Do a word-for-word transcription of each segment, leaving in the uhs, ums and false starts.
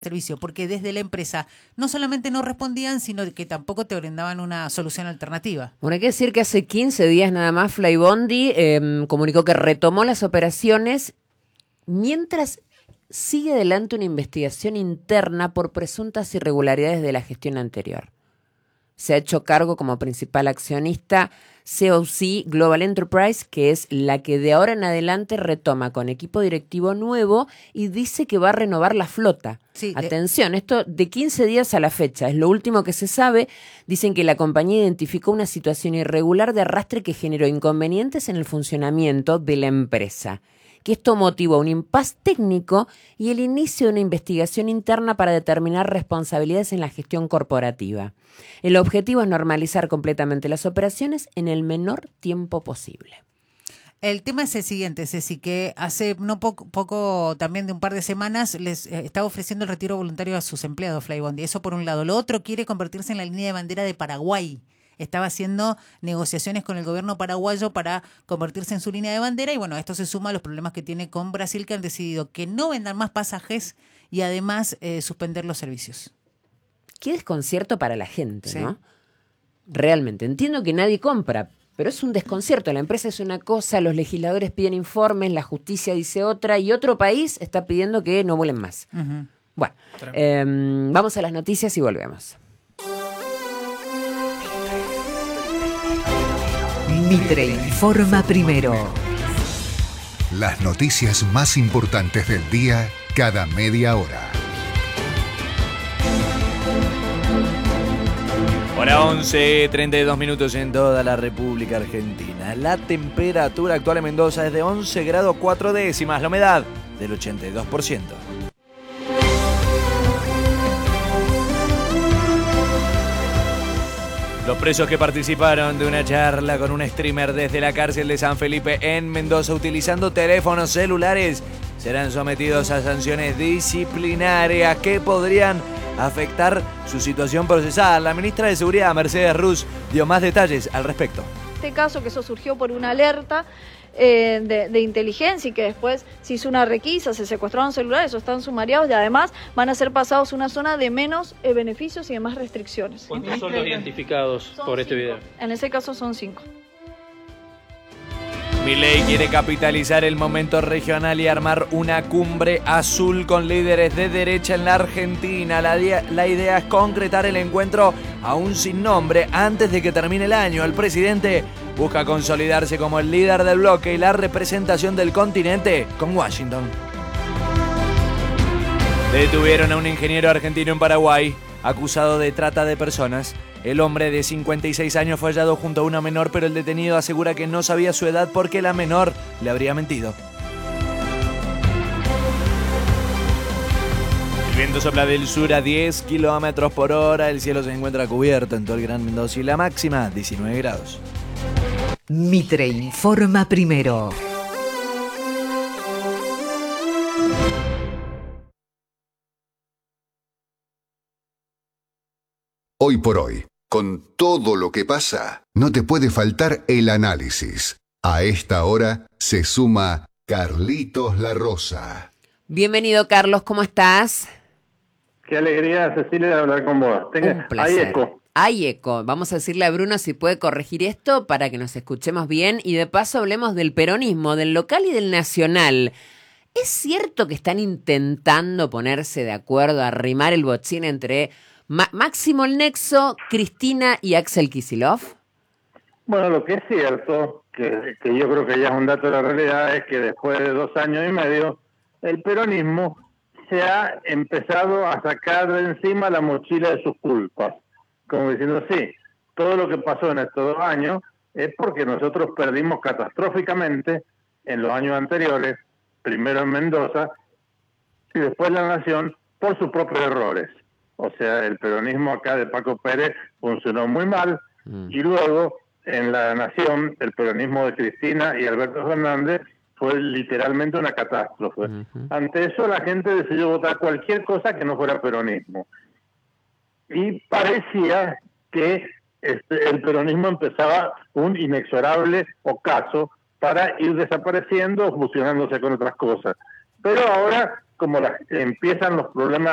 servicio, porque desde la empresa no solamente no respondían, sino que tampoco te brindaban una solución alternativa. Bueno, hay que decir que hace quince días nada más Flybondi eh, comunicó que retomó las operaciones mientras sigue adelante una investigación interna por presuntas irregularidades de la gestión anterior. Se ha hecho cargo como principal accionista C O C Global Enterprise, que es la que de ahora en adelante retoma con equipo directivo nuevo y dice que va a renovar la flota. Sí, Atención, de... esto de quince días a la fecha, es lo último que se sabe. Dicen que la compañía identificó una situación irregular de arrastre que generó inconvenientes en el funcionamiento de la empresa, que esto motivó un impasse técnico y el inicio de una investigación interna para determinar responsabilidades en la gestión corporativa. El objetivo es normalizar completamente las operaciones en el menor tiempo posible. El tema es el siguiente, Ceci, que hace no poco, poco también de un par de semanas les eh, estaba ofreciendo el retiro voluntario a sus empleados Flybondi. Eso por un lado. Lo otro, quiere convertirse en la línea de bandera de Paraguay. Estaba haciendo negociaciones con el gobierno paraguayo para convertirse en su línea de bandera y bueno, esto se suma a los problemas que tiene con Brasil, que han decidido que no vendan más pasajes y además eh, suspender los servicios. Qué desconcierto para la gente, sí. ¿No? Realmente, entiendo que nadie compra, pero es un desconcierto. La empresa es una cosa, los legisladores piden informes, la justicia dice otra y otro país está pidiendo que no vuelen más. Uh-huh. Bueno, eh, vamos a las noticias y volvemos. Mitre informa primero. Las noticias más importantes del día cada media hora. Hora once, treinta y dos minutos en toda la República Argentina. La temperatura actual en Mendoza es de once grados cuatro décimas, la humedad del ochenta y dos por ciento. Los presos que participaron de una charla con un streamer desde la cárcel de San Felipe en Mendoza utilizando teléfonos celulares serán sometidos a sanciones disciplinarias que podrían afectar su situación procesal. La ministra de Seguridad, Mercedes Ruz, dio más detalles al respecto. Este caso, que eso surgió por una alerta eh, de, de inteligencia y que después se hizo una requisa, se secuestraron celulares o están sumariados y además van a ser pasados a una zona de menos eh, beneficios y de más restricciones. ¿Cuántos son los identificados son por este cinco. video? En ese caso son cinco. Milei quiere capitalizar el momento regional y armar una cumbre azul con líderes de derecha en la Argentina. La, dia- la idea es concretar el encuentro aún sin nombre antes de que termine el año. El presidente busca consolidarse como el líder del bloque y la representación del continente con Washington. Detuvieron a un ingeniero argentino en Paraguay acusado de trata de personas. El hombre de cincuenta y seis años fue hallado junto a una menor, pero el detenido asegura que no sabía su edad porque la menor le habría mentido. El viento sopla del sur a diez kilómetros por hora. El cielo se encuentra cubierto en todo el Gran Mendoza y la máxima diecinueve grados. Mitre informa primero. Hoy por hoy, con todo lo que pasa, no te puede faltar el análisis. A esta hora se suma Carlitos La Rosa. Bienvenido, Carlos, ¿cómo estás? Qué alegría, Cecilia, de hablar con vos. Tenga, Un placer. Hay eco. Hay eco. Vamos a decirle a Bruno si puede corregir esto para que nos escuchemos bien y de paso hablemos del peronismo, del local y del nacional. ¿Es cierto que están intentando ponerse de acuerdo, arrimar el bochín entre Ma- Máximo el Nexo, Cristina y Axel Kicillof? Bueno, lo que es cierto, que, que yo creo que ya es un dato de la realidad, es que después de dos años y medio, el peronismo se ha empezado a sacar de encima la mochila de sus culpas. Como diciendo, sí, todo lo que pasó en estos dos años es porque nosotros perdimos catastróficamente en los años anteriores, primero en Mendoza y después en la Nación, por sus propios errores. O sea, el peronismo acá de Paco Pérez funcionó muy mal mm. y luego en la Nación el peronismo de Cristina y Alberto Fernández fue literalmente una catástrofe. Uh-huh. Ante eso la gente decidió votar cualquier cosa que no fuera peronismo. Y parecía que este, el peronismo empezaba un inexorable ocaso para ir desapareciendo o fusionándose con otras cosas. Pero ahora, como la, empiezan los problemas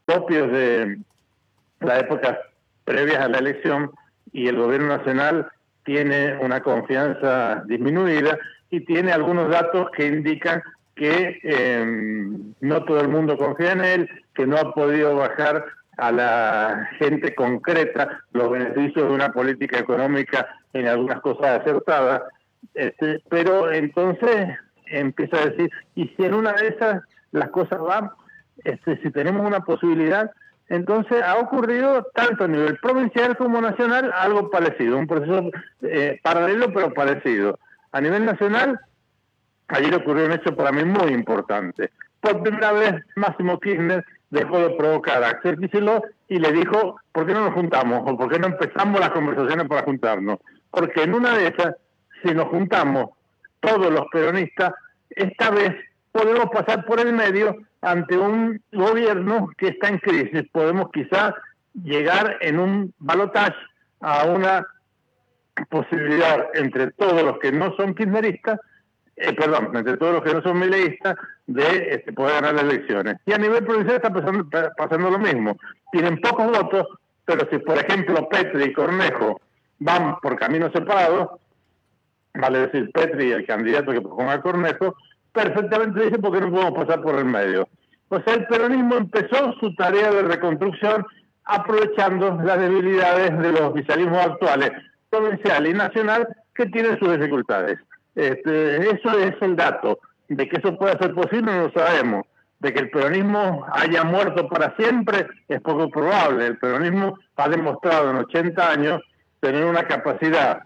propios de la época previas a la elección, y el gobierno nacional tiene una confianza disminuida y tiene algunos datos que indican que eh, no todo el mundo confía en él, que no ha podido bajar a la gente concreta los beneficios de una política económica en algunas cosas acertadas, este, pero entonces empieza a decir, y si en una de esas las cosas van, este, si tenemos una posibilidad, entonces ha ocurrido tanto a nivel provincial como nacional algo parecido, un proceso eh, paralelo pero parecido. A nivel nacional, ayer ocurrió un hecho para mí muy importante. Por primera vez, Máximo Kirchner dejó de provocar a Axel Kicillof y le dijo, ¿por qué no nos juntamos? ¿O por qué no empezamos las conversaciones para juntarnos? Porque en una de esas, si nos juntamos todos los peronistas, esta vez podemos pasar por el medio ante un gobierno que está en crisis. Podemos quizás llegar en un balotaje a una posibilidad entre todos los que no son kirchneristas, eh, perdón, entre todos los que no son mileístas, de este, poder ganar las elecciones. Y a nivel provincial está pasando, pasando lo mismo. Tienen pocos votos, pero si por ejemplo Petri y Cornejo van por caminos separados, vale decir Petri, el candidato que proponga a Cornejo, perfectamente dice por qué no podemos pasar por el medio. O sea, el peronismo empezó su tarea de reconstrucción aprovechando las debilidades de los oficialismos actuales, provincial y nacional, que tienen sus dificultades. Este, eso es el dato. De que eso pueda ser posible no lo sabemos. De que el peronismo haya muerto para siempre es poco probable. El peronismo ha demostrado en ochenta años tener una capacidad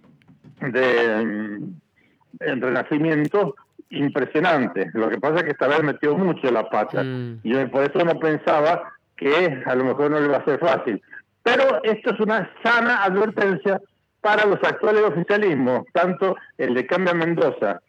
de, de renacimiento impresionante. Lo que pasa es que esta vez metió mucho la pata. Mm. Y yo por eso no pensaba que a lo mejor no le iba a ser fácil. Pero esto es una sana advertencia para los actuales oficialismos, tanto el de Cambia Mendoza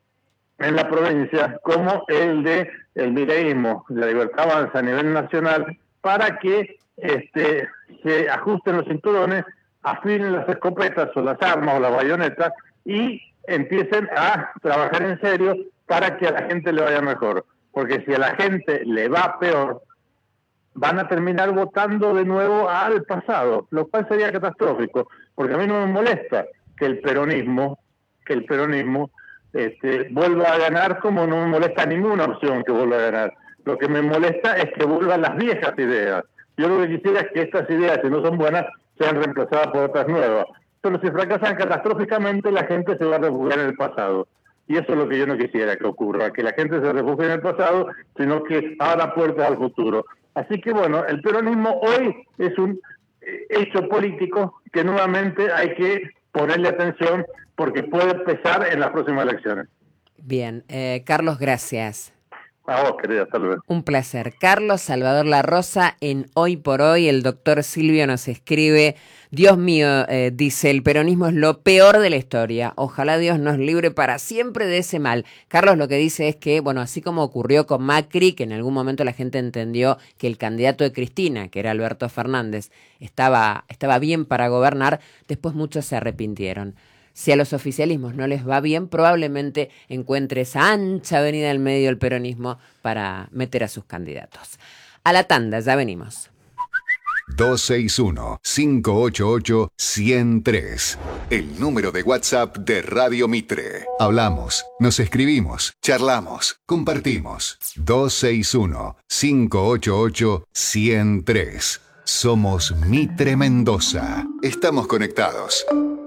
en la provincia como el de el mileísmo, la Libertad Avanza a nivel nacional, para que este, se ajusten los cinturones, afinen las escopetas o las armas o las bayonetas y empiecen a trabajar en serio para que a la gente le vaya mejor. Porque si a la gente le va peor, van a terminar votando de nuevo al pasado, lo cual sería catastrófico, porque a mí no me molesta que el peronismo, que el peronismo este, vuelva a ganar, como no me molesta ninguna opción que vuelva a ganar. Lo que me molesta es que vuelvan las viejas ideas. Yo lo que quisiera es que estas ideas, si no son buenas, sean reemplazadas por otras nuevas. Pero si fracasan catastróficamente, la gente se va a refugiar en el pasado. Y eso es lo que yo no quisiera que ocurra, que la gente se refugie en el pasado, sino que abra puertas al futuro. Así que bueno, el peronismo hoy es un hecho político que nuevamente hay que ponerle atención porque puede pesar en las próximas elecciones. Bien, eh, Carlos, gracias. A vos, querida, hasta luego. Un placer. Carlos Salvador La Rosa en Hoy por Hoy. El doctor Silvio nos escribe, Dios mío, eh, dice, el peronismo es lo peor de la historia. Ojalá Dios nos libre para siempre de ese mal. Carlos lo que dice es que, bueno, así como ocurrió con Macri, que en algún momento la gente entendió que el candidato de Cristina, que era Alberto Fernández, estaba, estaba bien para gobernar, después muchos se arrepintieron. Si a los oficialismos no les va bien, probablemente encuentre esa ancha avenida del medio del peronismo para meter a sus candidatos. A la tanda, ya venimos. dos seis uno, cinco ocho ocho, uno cero tres. El número de WhatsApp de Radio Mitre. Hablamos, nos escribimos, charlamos, compartimos. dos seis uno, cinco ocho ocho, uno cero tres. Somos Mitre Mendoza. Estamos conectados.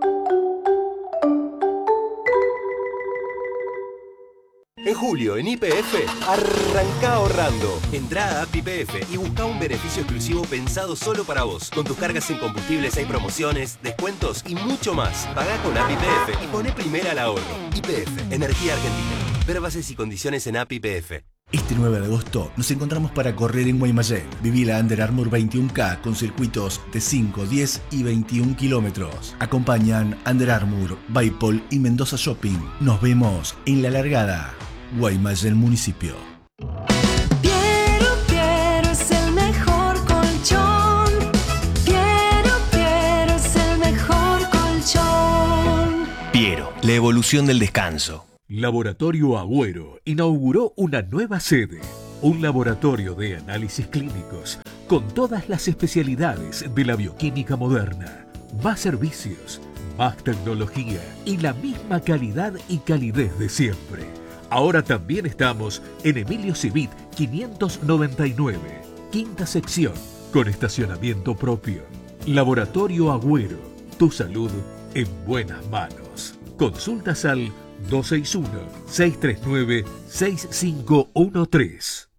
En julio, en Y P F, arranca ahorrando. Entrá a App Y P F y busca un beneficio exclusivo pensado solo para vos. Con tus cargas en combustibles hay promociones, descuentos y mucho más. Pagá con App Y P F y poné primera al ahorro. Y P F, Energía Argentina. Ver bases y condiciones en App Y P F. Este nueve de agosto nos encontramos para correr en Guaymallén. Viví la Under Armour veintiuno K con circuitos de cinco, diez y veintiún kilómetros. Acompañan Under Armour, Baipol y Mendoza Shopping. Nos vemos en la largada. Guaymallén Municipio. Piero, Piero es el mejor colchón. Piero, Piero es el mejor colchón. Piero, la evolución del descanso. Laboratorio Agüero inauguró una nueva sede. un laboratorio de análisis clínicos con todas las especialidades de la bioquímica moderna. Más servicios, más tecnología y la misma calidad y calidez de siempre. Ahora también estamos en Emilio Civit quinientos noventa y nueve, quinta sección, con estacionamiento propio. Laboratorio Agüero, tu salud en buenas manos. Consultas al dos seis uno, seis tres nueve, seis cinco uno tres.